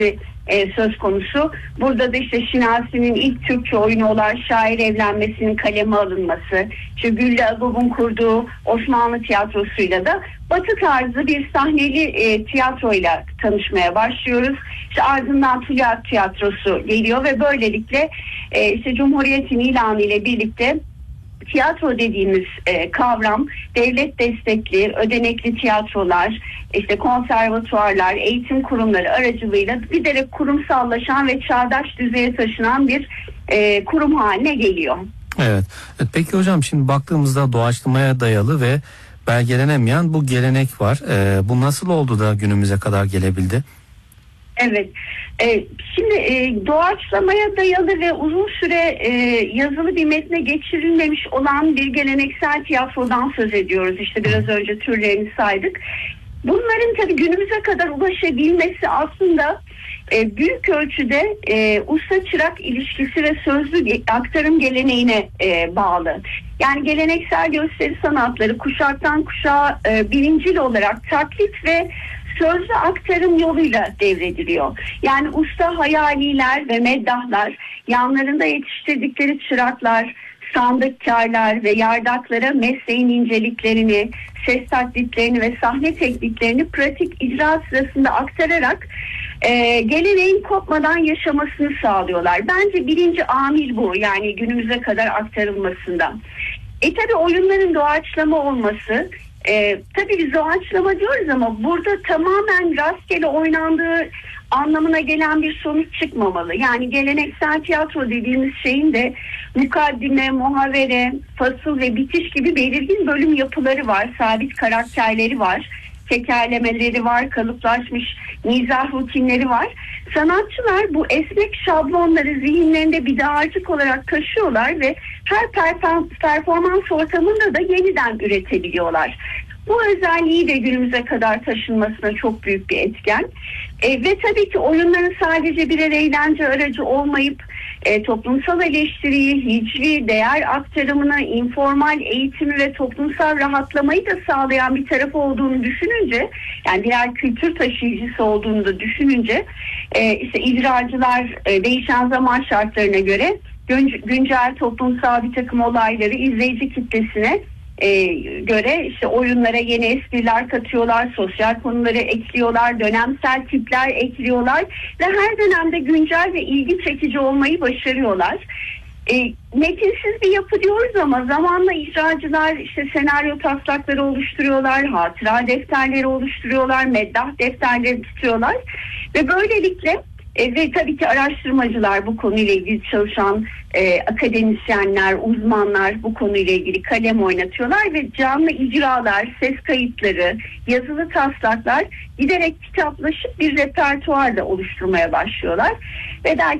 söz konusu. Burada da işte Şinasi'nin ilk Türkçe oyunu olan Şair Evlenmesi'nin kaleme alınması, işte Güllü Agop'un kurduğu Osmanlı tiyatrosuyla da Batı tarzı bir sahneli tiyatroyla tanışmaya başlıyoruz. İşte ardından Tülay Tiyatrosu geliyor ve böylelikle işte Cumhuriyet'in ilanı ile birlikte tiyatro dediğimiz kavram devlet destekli, ödenekli tiyatrolar, işte konservatuvarlar, eğitim kurumları aracılığıyla giderek kurumsallaşan ve çağdaş düzeye taşınan bir kurum haline geliyor. Evet. Peki hocam, şimdi baktığımızda doğaçlamaya dayalı ve belgelenemeyen bu gelenek var. Bu nasıl oldu da günümüze kadar gelebildi? Evet. Şimdi doğaçlamaya dayalı ve uzun süre yazılı bir metne geçirilmemiş olan bir geleneksel tiyatrodan söz ediyoruz. İşte biraz önce türlerini saydık. Bunların tabii günümüze kadar ulaşabilmesi aslında büyük ölçüde usta çırak ilişkisi ve sözlü aktarım geleneğine bağlı. Yani geleneksel gösteri sanatları kuşaktan kuşağa birincil olarak taklit ve sözlü aktarım yoluyla devrediliyor. Yani usta hayaliler ve meddahlar, yanlarında yetiştirdikleri çıraklar, sandıkkarlar ve yardaklara mesleğin inceliklerini, ses taklitlerini ve sahne tekniklerini pratik icra sırasında aktararak geleneğin kopmadan yaşamasını sağlıyorlar. Bence birinci amil bu, yani günümüze kadar aktarılmasında. Tabii oyunların doğaçlama olması, tabii biz doğaçlama diyoruz ama burada tamamen rastgele oynandığı anlamına gelen bir sonuç çıkmamalı. Yani geleneksel tiyatro dediğimiz şeyin de mukaddime, muhavere, fasıl ve bitiş gibi belirgin bölüm yapıları var, sabit karakterleri var, tekerlemeleri var, kalıplaşmış mizah rutinleri var. Sanatçılar bu esnek şablonları zihinlerinde bir dağarcık olarak taşıyorlar ve her performans ortamında da yeniden üretebiliyorlar. Bu özelliği de günümüze kadar taşınmasına çok büyük bir etken. Ve tabii ki oyunların sadece birer eğlence aracı olmayıp toplumsal eleştiriyi, hicvi, değer aktarımını, informal eğitimi ve toplumsal rahatlamayı da sağlayan bir tarafı olduğunu düşününce, yani birer kültür taşıyıcısı olduğunu da düşününce işte icracılar değişen zaman şartlarına göre güncel toplumsal bir takım olayları izleyici kitlesine göre işte oyunlara yeni espriler katıyorlar, sosyal konuları ekliyorlar, dönemsel tipler ekliyorlar ve her dönemde güncel ve ilgi çekici olmayı başarıyorlar. Metinsiz bir yapı diyoruz ama zamanla icracılar işte senaryo taslakları oluşturuyorlar, hatıra defterleri oluşturuyorlar, meddah defterleri tutuyorlar ve böylelikle ve tabii ki araştırmacılar, bu konuyla ilgili çalışan akademisyenler, uzmanlar bu konuyla ilgili kalem oynatıyorlar ve canlı icralar, ses kayıtları, yazılı taslaklar giderek kitaplaşıp bir repertuar da oluşturmaya başlıyorlar. Ve